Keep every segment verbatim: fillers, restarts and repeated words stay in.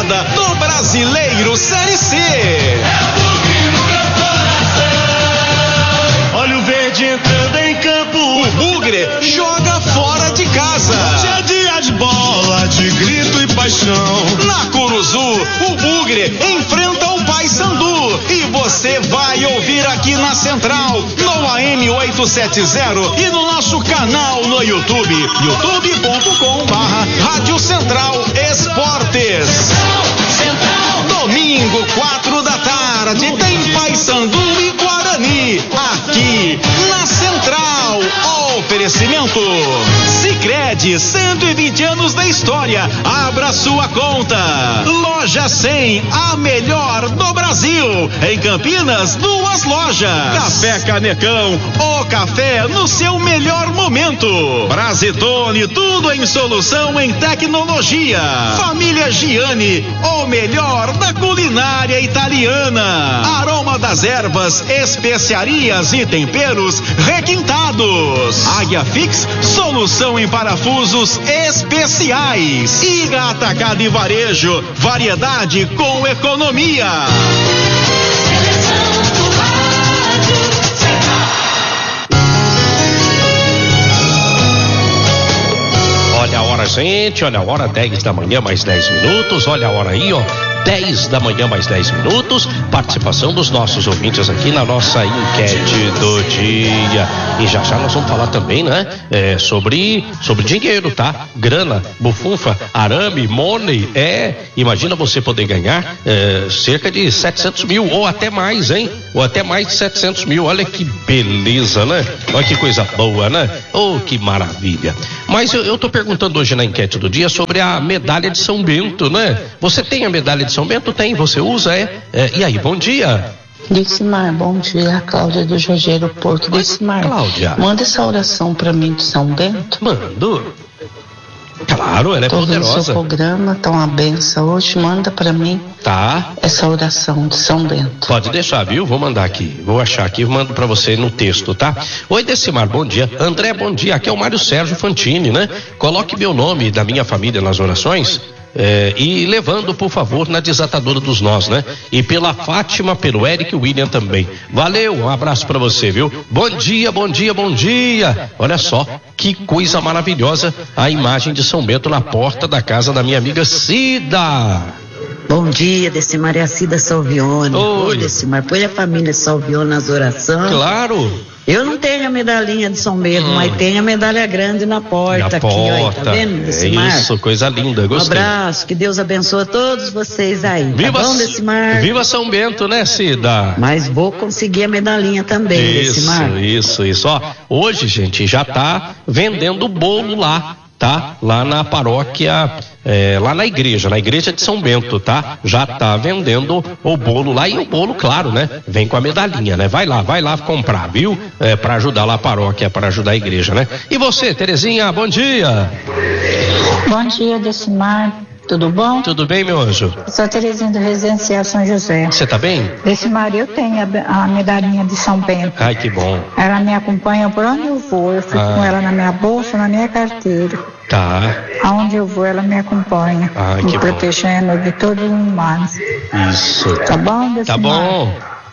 rodada do Brasileiro Série C. Olha o verde entrando em campo. O Bugre joga fora de casa. Hoje é dia de bola, de grito e paixão. Na Curuzu, o Bugre enfrenta o Paysandu. E você vai ouvir aqui na Central, no A M oitocentos e setenta e no nosso canal no YouTube, youtube ponto com barra Rádio Central Esportes. Central. Domingo, quatro da tarde, tem Paysandu e Guarani, aqui na Central. Oferecimento Sicredi, cento e vinte anos da história. Abra sua conta. Loja cem, a melhor do Brasil. Em Campinas, duas lojas. Café Canecão, o café no seu melhor momento. Brasitone, tudo em solução em tecnologia. Família Giani, o melhor da culinária italiana. Aroma das ervas, especiarias e temperos requintados. Águia Fix, solução em parafusos especiais. Iga Atacado e Varejo, variedade com economia. Olha a hora, gente, olha a hora, dez da manhã, mais dez minutos, olha a hora aí, ó. dez da manhã, mais dez minutos, participação dos nossos ouvintes aqui na nossa enquete do dia. E já já nós vamos falar também, né? É, sobre, sobre dinheiro, tá? Grana, bufunfa, arame, money, é, imagina você poder ganhar é, cerca de setecentos mil, ou até mais, hein? Ou até mais de setecentos mil, olha que beleza, né? Olha que coisa boa, né? Oh, que maravilha. Mas eu, eu tô perguntando hoje na enquete do dia sobre a medalha de São Bento, né? Você tem a medalha de São Bento? Tem, você usa, é? é e aí, bom dia. Decimar, bom dia, Cláudia do Jorgeiro Porto. Decimar, Cláudia, manda essa oração pra mim de São Bento. Mando. Claro, ela é Tô poderosa. Todo o seu programa, tá uma benção hoje, manda pra mim. Tá. Essa oração de São Bento. Pode deixar, viu? Vou mandar aqui, vou achar aqui, mando pra você no texto, tá? Oi, Decimar, bom dia. André, bom dia, aqui é o Mário Sérgio Fantini, né? Coloque meu nome e da minha família nas orações. É, e levando, por favor, na desatadora dos nós, né? E pela Fátima, pelo Eric William também. Valeu, um abraço pra você, viu? Bom dia, bom dia, bom dia. Olha só, que coisa maravilhosa a imagem de São Bento na porta da casa da minha amiga Cida. Bom dia, Decimar, é a Cida Salvione. Oi, Decimar, põe a família Salvione nas orações. Claro. Eu não tenho a medalhinha de São Bento, hum. mas tenho a medalha grande na porta na aqui, porta. Ó, tá vendo, Decimar? É isso, coisa linda, gostei. Um abraço, que Deus abençoe a todos vocês aí. Viva, tá bom, Decimar? Viva São Bento, né, Cida? Mas vou conseguir a medalhinha também, isso, Decimar. Isso, isso, ó, hoje, gente, já tá vendendo bolo lá, tá? Lá na paróquia, é, lá na igreja, na igreja de São Bento, tá? Já tá vendendo o bolo lá, e o bolo, claro, né? Vem com a medalhinha, né? Vai lá, vai lá comprar, viu? É, pra ajudar lá a paróquia, pra ajudar a igreja, né? E você, Terezinha, bom dia! Bom dia, Decimar. Tudo bom? Tudo bem, meu anjo? Eu sou a Terezinha do Residencial São José. Você tá bem? Decimar, eu tenho a, a medalhinha de São Bento. Ai, que bom. Ela me acompanha por onde eu vou. Eu fico ah. com ela na minha bolsa, na minha carteira. Tá. Aonde eu vou, ela me acompanha. Ai, me que protegendo bom. de todos os males. Isso. Tá bom, Decimar? Tá bom.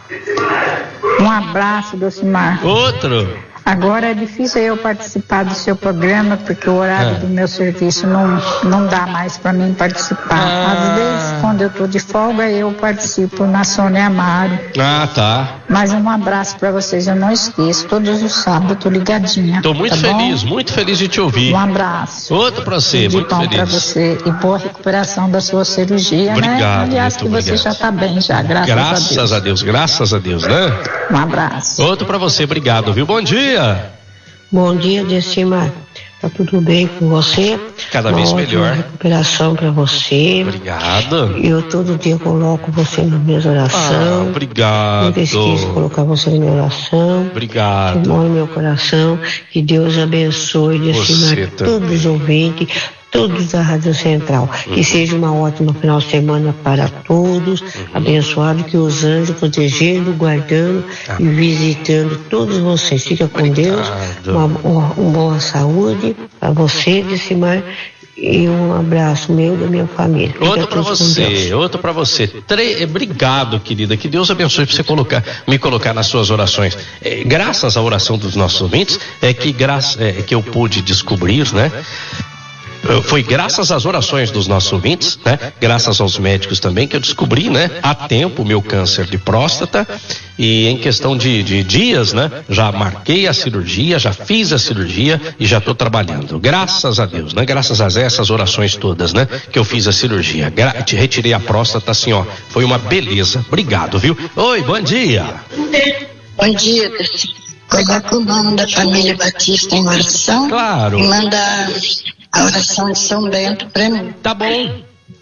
Um abraço, Decimar. Outro. Agora é difícil eu participar do seu programa, porque o horário ah. do meu serviço não, não dá mais para mim participar. Ah. Às vezes, quando eu tô de folga, eu participo na Sônia Amaro. Ah, tá. Mas um abraço para vocês, eu não esqueço. Todos os sábados eu tô ligadinha. Tô muito tá feliz, bom? muito feliz de te ouvir. Um abraço. Outro pra você, de muito pão feliz. Pra você e boa recuperação da sua cirurgia, obrigado, né? Aliás, que obrigado. Você já tá bem, já, graças, graças a Deus. a Deus. Graças a Deus, né? Um abraço. Outro pra você, obrigado, viu? Bom dia. Bom dia, Decimar. Tá tudo bem com você? Cada vez Uma melhor. Recuperação para você. Obrigado. Eu todo dia coloco você nas minhas orações. Ah, obrigado. Não esqueço de colocar você na minha oração. Obrigado. Que mora no meu coração. Que Deus abençoe, Decimar, todos os ouvintes, todos da Rádio Central. Uhum. Que seja uma ótima final de semana para todos. Uhum. Abençoado, que os anjos protegendo, guardando ah. e visitando todos vocês. Fica com Obrigado. Deus. Uma, uma boa saúde para você, Decimar. E um abraço meu e da minha família. Outro para você, outro para você. Tre... Obrigado, querida. Que Deus abençoe para você colocar, me colocar nas suas orações. É, graças à oração dos nossos ouvintes, é que, graça, é, que eu pude descobrir, né? Foi graças às orações dos nossos ouvintes, né? Graças aos médicos também, que eu descobri, né? Há tempo o meu câncer de próstata, e em questão de, de dias, né? Já marquei a cirurgia, já fiz a cirurgia e já estou trabalhando. Graças a Deus, né? Graças a essas orações todas, né? Que eu fiz a cirurgia. Gra- te retirei a próstata, assim, ó. Foi uma beleza. Obrigado, viu? Oi, bom dia. Bom dia, coloca o nome da família Batista em oração. Claro. E manda a oração de São Bento para mim. Tá bom.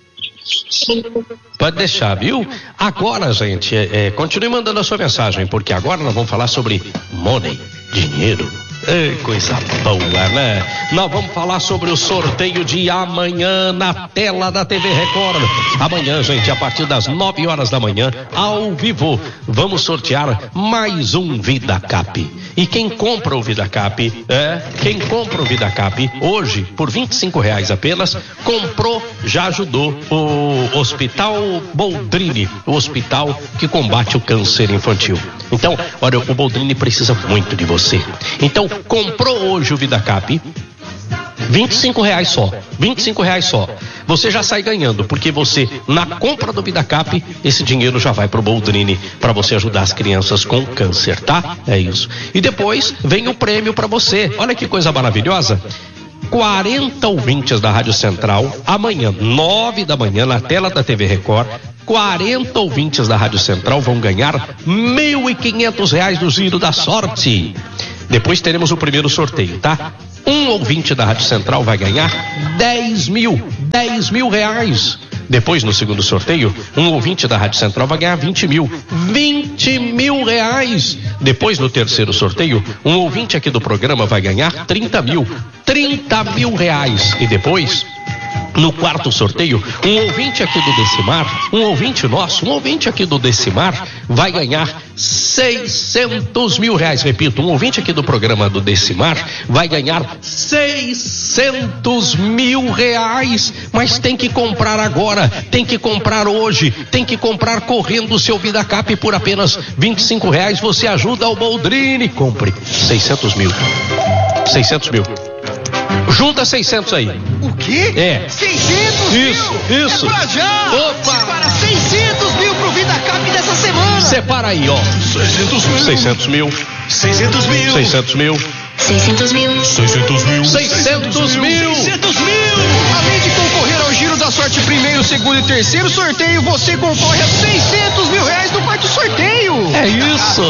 Pode deixar, viu? Agora, gente, é, é, continue mandando a sua mensagem, porque agora nós vamos falar sobre money, dinheiro. Ei, coisa boa, né? Nós vamos falar sobre o sorteio de amanhã na tela da T V Record. Amanhã, gente, a partir das nove horas da manhã, ao vivo, vamos sortear mais um VidaCap. E quem compra o VidaCap, é, quem compra o VidaCap hoje, por vinte e cinco reais apenas, comprou, já ajudou o Hospital Boldrini, o hospital que combate o câncer infantil. Então, olha, o Boldrini precisa muito de você. Então, comprou hoje o VidaCap, vinte e cinco reais só, vinte e cinco reais só. Você já sai ganhando, porque você, na compra do VidaCap, esse dinheiro já vai pro Boldrini, para você ajudar as crianças com câncer, tá? É isso. E depois vem o prêmio para você. Olha que coisa maravilhosa. quarenta ouvintes da Rádio Central, amanhã, nove da manhã, na tela da T V Record, quarenta ouvintes da Rádio Central vão ganhar mil e quinhentos reais do Giro da Sorte. Depois teremos o primeiro sorteio, tá? Um ouvinte da Rádio Central vai ganhar dez mil, dez mil reais. Depois, no segundo sorteio, um ouvinte da Rádio Central vai ganhar vinte mil, vinte mil reais. Depois, no terceiro sorteio, um ouvinte aqui do programa vai ganhar trinta mil, trinta mil reais. E depois, no quarto sorteio, um ouvinte aqui do Decimar, um ouvinte nosso, um ouvinte aqui do Decimar vai ganhar seiscentos mil reais. Repito, um ouvinte aqui do programa do Decimar vai ganhar seiscentos mil reais. Mas tem que comprar agora, tem que comprar hoje, tem que comprar correndo o seu VidaCap por apenas vinte e cinco reais. Você ajuda o Boldrini. Compre seiscentos mil. seiscentos mil. Junta seiscentos aí. O quê? É. seiscentos Isso, mil? isso. É pra já. Opa. Separa seiscentos mil pro VidaCap dessa semana. Separa aí, ó. seiscentos mil. seiscentos mil. seiscentos mil. seiscentos mil. seiscentos mil. seiscentos mil. seiscentos mil. seiscentos mil. Além de concorrer ao Giro da Sorte primeiro, segundo e terceiro sorteio, você concorre a seiscentos mil reais no quarto sorteio. É isso.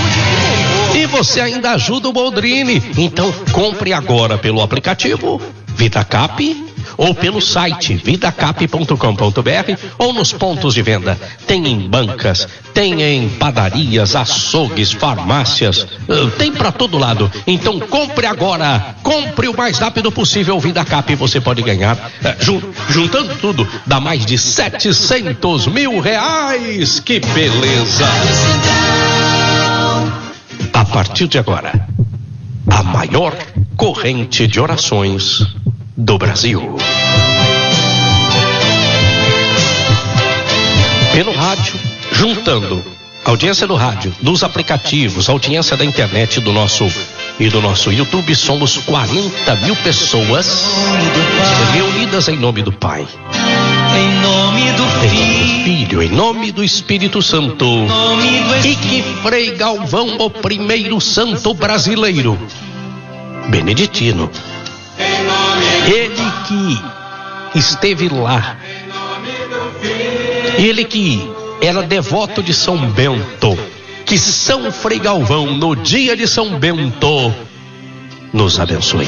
E você ainda ajuda o Boldrini. Então compre agora pelo aplicativo VidaCap ou pelo site vidacap ponto com ponto br ou nos pontos de venda. Tem em bancas, tem em padarias, açougues, farmácias, tem para todo lado. Então compre agora, compre o mais rápido possível o VidaCap e você pode ganhar, juntando tudo, dá mais de setecentos mil reais. Que beleza! A partir de agora, a maior corrente de orações do Brasil. Pelo rádio, juntando a audiência do rádio, dos aplicativos, a audiência da internet do nosso e do nosso YouTube, somos quarenta mil pessoas reunidas em nome do Pai, em nome do Filho, Filho, em nome do Espírito Santo, e que Frei Galvão, o primeiro santo brasileiro, beneditino, ele que esteve lá, ele que era devoto de São Bento, que São Frei Galvão, no dia de São Bento, nos abençoe.